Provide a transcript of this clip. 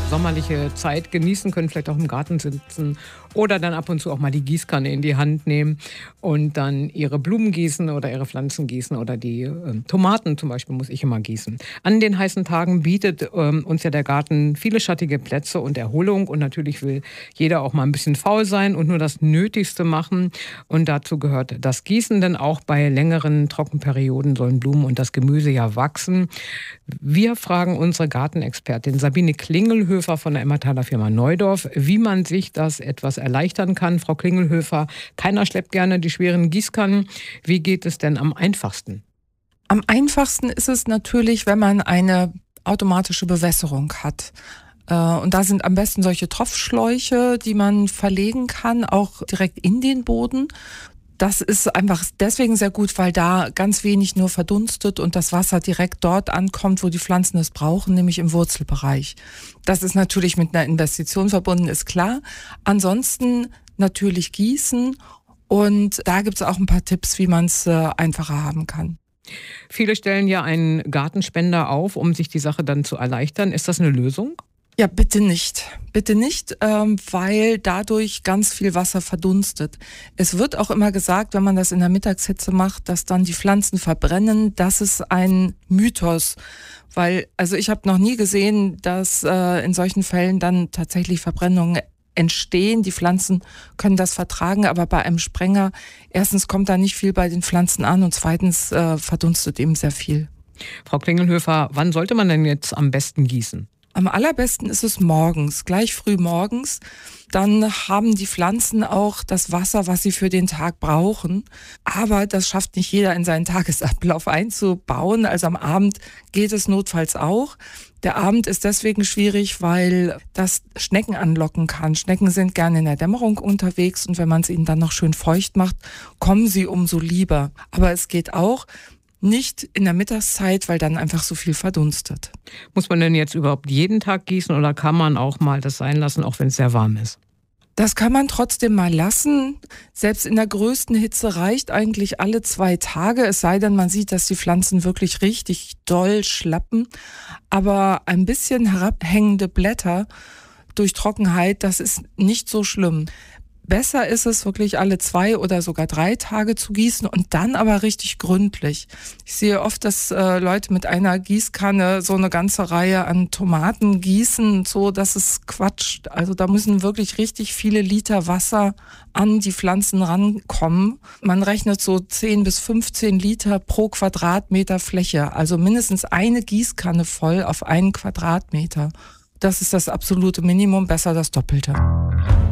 sommerliche Zeit genießen können, vielleicht auch im Garten sitzen oder dann ab und zu auch mal die Gießkanne in die Hand nehmen und dann ihre Blumen gießen oder ihre Pflanzen gießen oder die Tomaten zum Beispiel muss ich immer gießen. An den heißen Tagen bietet uns ja der Garten viele schattige Plätze und Erholung und natürlich will jeder auch mal ein bisschen faul sein und nur das Nötigste machen und dazu gehört das Gießen, denn auch bei längeren Trockenperioden sollen Blumen und das Gemüse ja wachsen. Wir fragen unsere Gartenexpertin Sabine Klingelhöfer von der Emmertaler Firma Neudorf, wie man sich das etwas erleichtern kann. Frau Klingelhöfer, keiner schleppt gerne die schweren Gießkannen. Wie geht es denn am einfachsten? Am einfachsten ist es natürlich, wenn man eine automatische Bewässerung hat. Und da sind am besten solche Tropfschläuche, die man verlegen kann, auch direkt in den Boden. Das ist einfach deswegen sehr gut, weil da ganz wenig nur verdunstet und das Wasser direkt dort ankommt, wo die Pflanzen es brauchen, nämlich im Wurzelbereich. Das ist natürlich mit einer Investition verbunden, ist klar. Ansonsten natürlich gießen und da gibt es auch ein paar Tipps, wie man es einfacher haben kann. Viele stellen ja einen Gartenspender auf, um sich die Sache dann zu erleichtern. Ist das eine Lösung? Ja, bitte nicht. Bitte nicht, weil dadurch ganz viel Wasser verdunstet. Es wird auch immer gesagt, wenn man das in der Mittagshitze macht, dass dann die Pflanzen verbrennen. Das ist ein Mythos, weil ich habe noch nie gesehen, dass in solchen Fällen dann tatsächlich Verbrennungen entstehen. Die Pflanzen können das vertragen, aber bei einem Sprenger, erstens kommt da nicht viel bei den Pflanzen an und zweitens verdunstet eben sehr viel. Frau Klingelhöfer, wann sollte man denn jetzt am besten gießen? Am allerbesten ist es morgens, gleich früh morgens. Dann haben die Pflanzen auch das Wasser, was sie für den Tag brauchen. Aber das schafft nicht jeder in seinen Tagesablauf einzubauen. Also am Abend geht es notfalls auch. Der Abend ist deswegen schwierig, weil das Schnecken anlocken kann. Schnecken sind gerne in der Dämmerung unterwegs und wenn man es ihnen dann noch schön feucht macht, kommen sie umso lieber. Aber es geht auch nicht in der Mittagszeit, weil dann einfach so viel verdunstet. Muss man denn jetzt überhaupt jeden Tag gießen oder kann man auch mal das sein lassen, auch wenn es sehr warm ist? Das kann man trotzdem mal lassen. Selbst in der größten Hitze reicht eigentlich alle 2 Tage. Es sei denn, man sieht, dass die Pflanzen wirklich richtig doll schlappen. Aber ein bisschen herabhängende Blätter durch Trockenheit, das ist nicht so schlimm. Besser ist es wirklich alle 2 oder sogar 3 Tage zu gießen und dann aber richtig gründlich. Ich sehe oft, dass Leute mit einer Gießkanne so eine ganze Reihe an Tomaten gießen, so, das ist Quatsch. Also da müssen wirklich richtig viele Liter Wasser an die Pflanzen rankommen. Man rechnet so 10 bis 15 Liter pro Quadratmeter Fläche, also mindestens eine Gießkanne voll auf einen Quadratmeter. Das ist das absolute Minimum, besser das Doppelte.